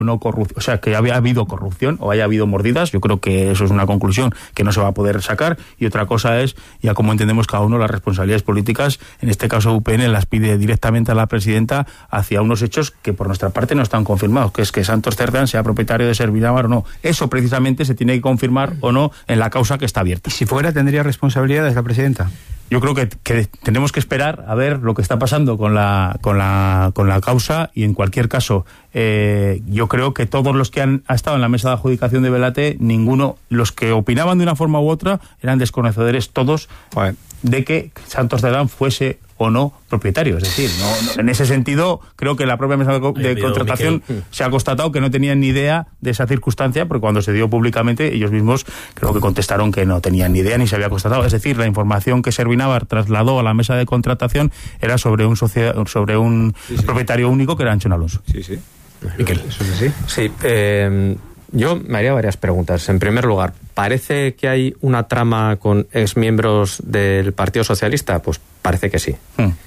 no corrupción, o sea, que haya habido corrupción o haya habido mordidas. Yo creo que eso es una conclusión que no se va a poder sacar, y otra cosa es ya como entendemos cada uno las responsabilidades políticas. En este caso UPN las pide directamente a la presidenta hacia unos hechos que por nuestra parte no están confirmados, que es que Santos Cerdán sea propietario de Servinavar o no. Eso precisamente se tiene que confirmar o no en la causa que está abierta. ¿Y si fuera, tendría responsabilidades la presidenta? Yo creo que tenemos que esperar a ver lo que está pasando con la causa, y en cualquier caso yo creo que todos los que han estado en la mesa de adjudicación de Belate, ninguno, los que opinaban de una forma u otra, eran desconocedores todos de que Santos Cerdán fuese o no propietario. Es decir, no, en ese sentido creo que la propia mesa de contratación se ha constatado que no tenían ni idea de esa circunstancia, porque cuando se dio públicamente ellos mismos creo que contestaron que no tenían ni idea ni se había constatado. Es decir, la información que Servinavar trasladó a la mesa de contratación era sobre un propietario único, que era Anchón Alonso. Sí. Miquel. ¿Eso es así? Sí, yo me haría varias preguntas. En primer lugar, ¿parece que hay una trama con exmiembros del Partido Socialista? Pues parece que sí.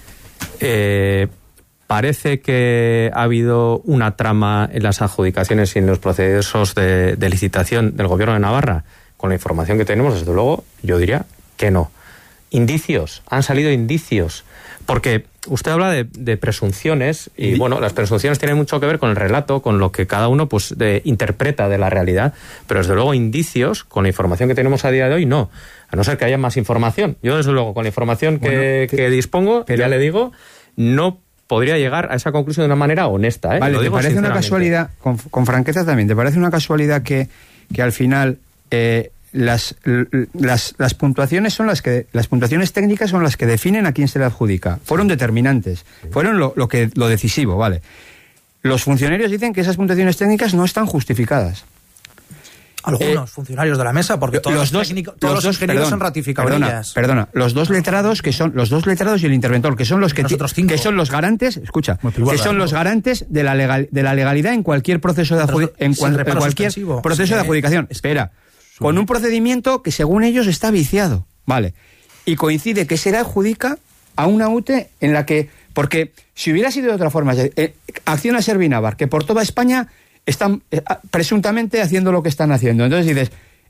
¿Parece que ha habido una trama en las adjudicaciones y en los procesos de licitación del Gobierno de Navarra? Con la información que tenemos, desde luego, yo diría que no. ¿Indicios? ¿Han salido indicios? Porque usted habla de presunciones y, bueno, las presunciones tienen mucho que ver con el relato, con lo que cada uno pues interpreta de la realidad, pero desde luego indicios, con la información que tenemos a día de hoy, no. A no ser que haya más información. Yo, desde luego, con la información que dispongo, ya le digo, no podría llegar a esa conclusión de una manera honesta. Vale, ¿te parece una casualidad, con franqueza también, te parece una casualidad que al final las puntuaciones son las puntuaciones técnicas son las que definen a quién se le adjudica? Fueron determinantes, fueron lo decisivo, vale. Los funcionarios dicen que esas puntuaciones técnicas no están justificadas. Algunos funcionarios de la mesa, porque todos los ingenieros han ratificado ellas. Perdona, los dos letrados y el interventor, que son los que son los garantes, escucha, que son los garantes de la legalidad en cualquier proceso de adjudicación. Espera, con un procedimiento que según ellos está viciado, vale, y coincide que se le adjudica a una UTE en la que, porque si hubiera sido de otra forma, Acciona Servinavar, que por toda España están presuntamente haciendo lo que están haciendo. Entonces dices,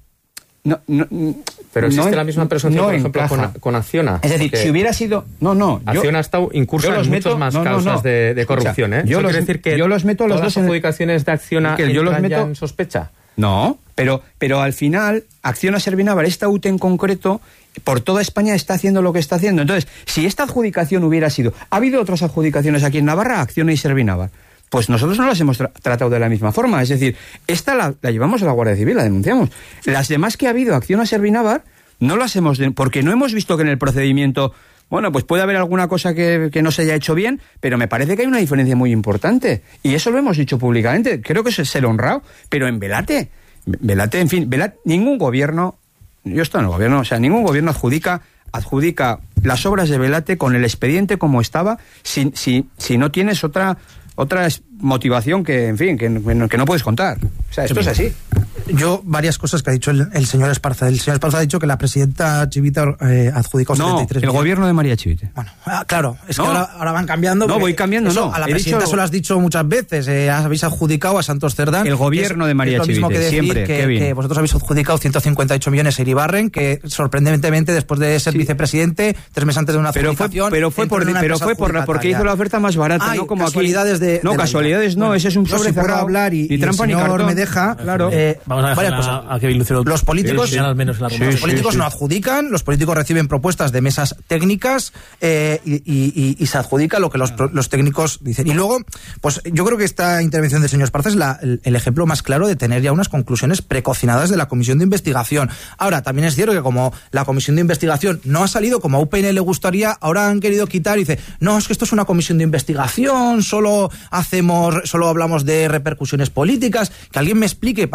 pero existe la misma presunción, por ejemplo, con Acciona. Es decir, si hubiera sido... Acciona ha estado incursa en muchas más causas de corrupción. Yo quiero decir que yo los meto todas los dos las adjudicaciones de Acciona entran ya en sospecha. No, pero al final, Acciona Servinavar, esta UTE en concreto, por toda España está haciendo lo que está haciendo. Entonces, si esta adjudicación hubiera sido... Ha habido otras adjudicaciones aquí en Navarra, Acciona y Servinavar. Pues nosotros no las hemos tratado de la misma forma. Es decir, esta la llevamos a la Guardia Civil, la denunciamos. Las demás que ha habido, Acciona Servinavar, no las hemos... porque no hemos visto que en el procedimiento... Bueno, pues puede haber alguna cosa que no se haya hecho bien, pero me parece que hay una diferencia muy importante. Y eso lo hemos dicho públicamente. Creo que es ser honrado. Pero en Belate, en fin, ningún gobierno... Yo estoy en el gobierno, o sea, ningún gobierno adjudica las obras de Belate con el expediente como estaba, si no tienes otra motivación que, en fin, que no puedes contar. O sea, esto es así. Yo, varias cosas que ha dicho el señor Esparza. El señor Esparza ha dicho que la presidenta Chivite adjudicó 73 millones. El gobierno de María Chivite. Bueno, claro, es que ahora van cambiando. No, voy cambiando, eso, a la presidenta se lo has dicho muchas veces. Habéis adjudicado a Santos Cerdán. El gobierno de María Chivite. Es lo mismo que decir siempre, que vosotros habéis adjudicado 158 millones a Iribarren, que sorprendentemente, después de ser vicepresidente, 3 meses antes de una adjudicación... Pero fue porque hizo la oferta más barata, no como casualidades aquí. No, casualidades no, ese es un sobre cerrado. Hablar y trampa ni cartón me deja, claro. Vamos a dejar a que los políticos no adjudican, los políticos reciben propuestas de mesas técnicas y se adjudica lo que los técnicos dicen. Y luego, pues yo creo que esta intervención del señor Esparza es el ejemplo más claro de tener ya unas conclusiones precocinadas de la comisión de investigación. Ahora, también es cierto que como la comisión de investigación no ha salido como a UPN le gustaría, ahora han querido quitar y dice, no, es que esto es una comisión de investigación, solo hablamos de repercusiones políticas, que alguien me explique para qué sirve una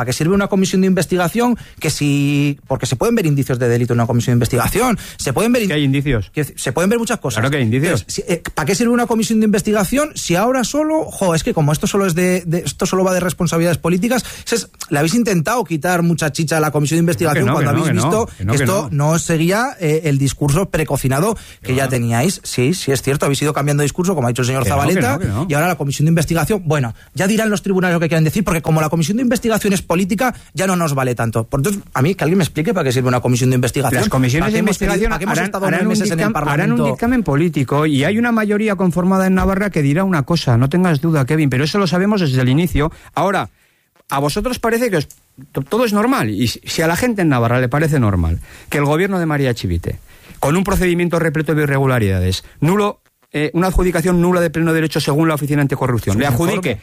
comisión de investigación, porque se pueden ver indicios de delito en una comisión de investigación, se pueden ver... ¿Qué hay indicios? Se pueden ver muchas cosas. Claro que hay indicios. Entonces, ¿para qué sirve una comisión de investigación si ahora solo, es que como esto solo es esto solo va de responsabilidades políticas, le habéis intentado quitar mucha chicha a la comisión de investigación cuando habéis visto que esto no seguía el discurso precocinado que ya teníais. Sí, es cierto, habéis ido cambiando de discurso, como ha dicho el señor Zabaleta, y ahora la comisión de investigación, bueno, ya dirán los tribunales lo que quieran decir, porque como la comisión de investigación es política, ya no nos vale tanto. Por entonces, a mí, que alguien me explique para qué sirve una comisión de investigación. Las comisiones de investigación harán un dictamen político, y hay una mayoría conformada en Navarra que dirá una cosa, no tengas duda, Kevin, pero eso lo sabemos desde el inicio. Ahora, a vosotros parece que todo es normal, y si a la gente en Navarra le parece normal que el gobierno de María Chivite, con un procedimiento repleto de irregularidades, una adjudicación nula de pleno derecho según la Oficina Anticorrupción, le adjudique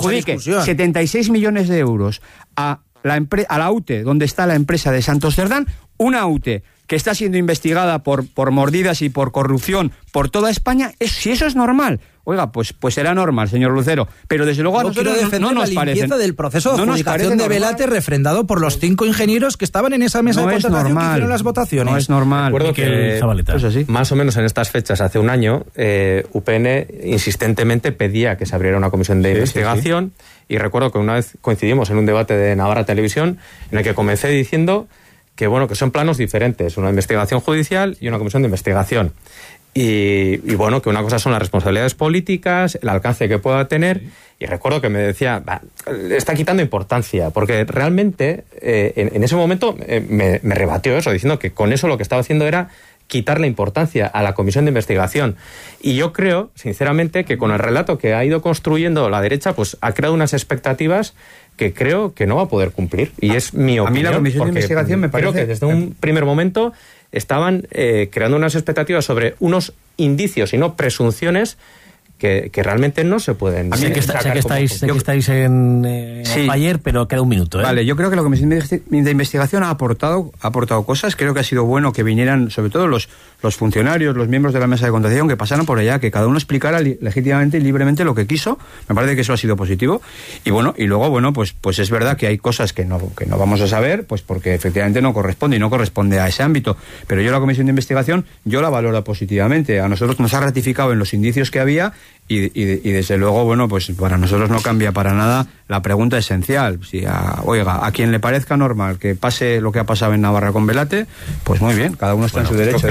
76 millones de euros a la UTE, donde está la empresa de Santos Cerdán, una UTE que está siendo investigada por mordidas y por corrupción por toda España, si eso es normal, oiga, pues será normal, señor Lucero, pero desde luego a nosotros no nos parece. La limpieza del proceso de adjudicación de Velate refrendado por los 5 ingenieros que estaban en esa mesa de contratación que hicieron las votaciones. No es normal. Recuerdo que más o menos en estas fechas, hace un año, UPN insistentemente pedía que se abriera una comisión de investigación, y recuerdo que una vez coincidimos en un debate de Navarra Televisión en el que comencé diciendo que bueno, que son planos diferentes, una investigación judicial y una comisión de investigación. Y bueno, que una cosa son las responsabilidades políticas, el alcance que pueda tener, y recuerdo que me decía, le está quitando importancia, porque realmente en ese momento me rebatió eso, diciendo que con eso lo que estaba haciendo era quitarle importancia a la comisión de investigación. Y yo creo, sinceramente, que con el relato que ha ido construyendo la derecha, pues ha creado unas expectativas que creo que no va a poder cumplir. Y es mi opinión. A mí la comisión de investigación me parece... Creo que desde un primer momento estaban creando unas expectativas sobre unos indicios y no presunciones que realmente no se pueden... Sé que estáis en ayer, pero queda un minuto. Vale, yo creo que la Comisión de Investigación ha aportado cosas. Creo que ha sido bueno que vinieran, sobre todo los funcionarios, los miembros de la mesa de contratación, que pasaran por allá, que cada uno explicara legítimamente y libremente lo que quiso. Me parece que eso ha sido positivo. Y luego, pues es verdad que hay cosas que no vamos a saber, pues porque efectivamente no corresponde a ese ámbito. Pero yo la Comisión de Investigación, yo la valoro positivamente. A nosotros nos ha ratificado en los indicios que había. Y desde luego, bueno, pues para nosotros no cambia para nada la pregunta esencial. Si a quien le parezca normal que pase lo que ha pasado en Navarra con Velate, pues muy bien, cada uno está en su derecho.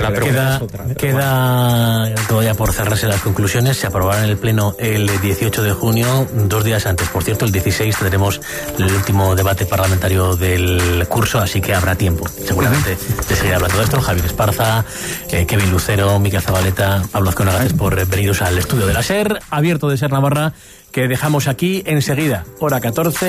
Queda todavía por cerrarse las conclusiones. Se aprobará en el Pleno el 18 de junio, 2 días antes. Por cierto, el 16 tendremos el último debate parlamentario del curso, así que habrá tiempo, seguramente, de seguir hablando de esto. Javier Esparza, Kevin Lucero, Miquel Zabaleta, Pablo Azcona, gracias por veniros al estudio de la SER, abierto de SER Navarra, que dejamos aquí enseguida, hora 14.